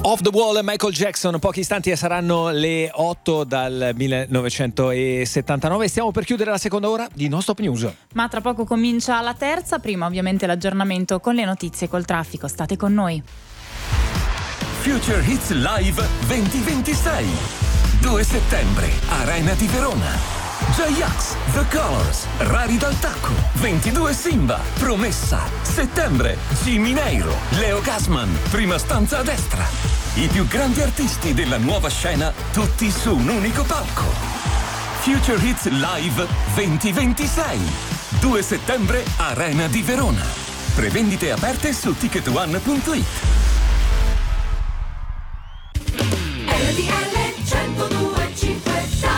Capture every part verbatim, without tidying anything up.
Off the Wall, Michael Jackson, pochi istanti e saranno le otto dal millenovecentosettantanove. Stiamo per chiudere la seconda ora di Non Stop News. Ma tra poco comincia la terza, prima ovviamente l'aggiornamento con le notizie e col traffico. State con noi. Future Hits Live duemilaventisei, due settembre, Arena di Verona. J-Ax, The Colors, Rari dal Tacco, ventidue Simba, Promessa, Settembre, Jimmy Neiro, Leo Gasman, Prima stanza a destra. I più grandi artisti della nuova scena, tutti su un unico palco. Future Hits Live duemilaventisei, due settembre, Arena di Verona. Prevendite aperte su ticket one punto it. R T L centodue e cinque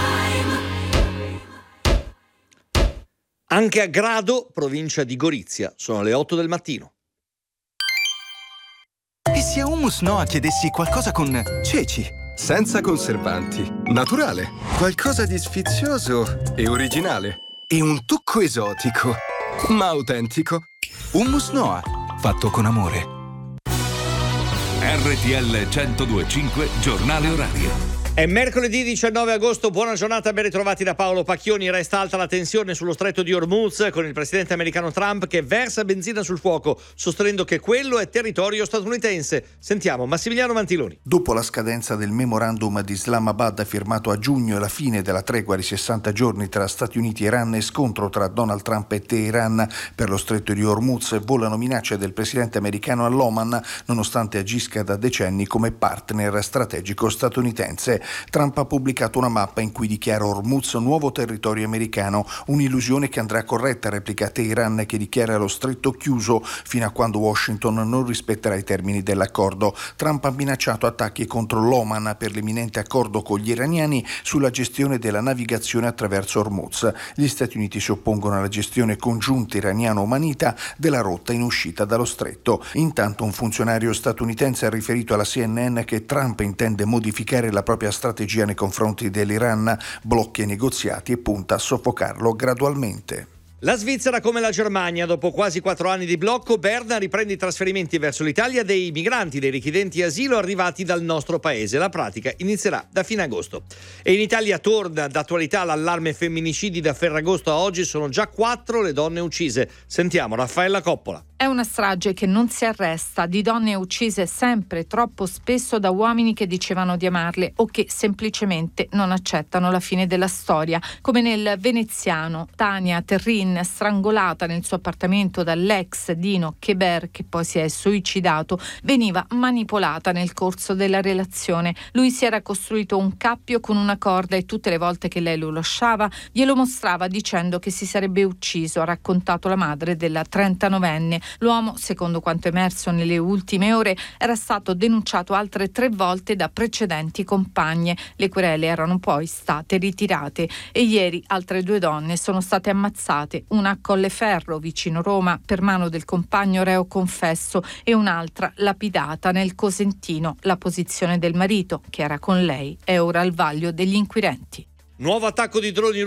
Anche a Grado, provincia di Gorizia, sono le otto del mattino. E se a Hummus Noa chiedessi qualcosa con ceci? Senza conservanti, naturale, qualcosa di sfizioso e originale. E un tocco esotico, ma autentico. Hummus Noa, fatto con amore. R T L centodue e cinque, giornale orario. È mercoledì diciannove agosto, buona giornata, ben ritrovati da Paolo Pacchioni. Resta alta la tensione sullo stretto di Hormuz con il presidente americano Trump che versa benzina sul fuoco, sostenendo che quello è territorio statunitense. Sentiamo Massimiliano Mantiloni. Dopo la scadenza del memorandum di Islamabad firmato a giugno e la fine della tregua di sessanta giorni tra Stati Uniti e Iran e scontro tra Donald Trump e Teheran per lo stretto di Hormuz, volano minacce del presidente americano all'Oman, nonostante agisca da decenni come partner strategico statunitense. Trump ha pubblicato una mappa in cui dichiara Hormuz nuovo territorio americano, un'illusione che andrà corretta, replica Teheran, che dichiara lo stretto chiuso fino a quando Washington non rispetterà i termini dell'accordo. Trump ha minacciato attacchi contro l'Oman per l'imminente accordo con gli iraniani sulla gestione della navigazione attraverso Hormuz. Gli Stati Uniti si oppongono alla gestione congiunta iraniano-omanita della rotta in uscita dallo stretto. Intanto un funzionario statunitense ha riferito alla C N N che Trump intende modificare la propria strategia nei confronti dell'Iran, blocchi i negoziati e punta a soffocarlo gradualmente. La Svizzera, come la Germania, dopo quasi quattro anni di blocco, Berna riprende i trasferimenti verso l'Italia dei migranti, dei richiedenti asilo arrivati dal nostro paese. La pratica inizierà da fine agosto. E in Italia torna d'attualità l'allarme femminicidi. Da Ferragosto a oggi sono già quattro le donne uccise. Sentiamo Raffaella Coppola. È una strage che non si arresta, di donne uccise sempre, troppo spesso da uomini che dicevano di amarle o che semplicemente non accettano la fine della storia, come nel veneziano. Tania Terrin, strangolata nel suo appartamento dall'ex Dino Keber, che poi si è suicidato, veniva manipolata nel corso della relazione. Lui si era costruito un cappio con una corda e tutte le volte che lei lo lasciava glielo mostrava dicendo che si sarebbe ucciso, ha raccontato la madre della trentanovenne. L'uomo, secondo quanto emerso nelle ultime ore, era stato denunciato altre tre volte da precedenti compagne. Le querele erano poi state ritirate e ieri altre due donne sono state ammazzate, una a Colleferro, vicino Roma, per mano del compagno reo confesso e un'altra lapidata nel Cosentino. La posizione del marito, che era con lei, è ora al vaglio degli inquirenti. Nuovo attacco di droni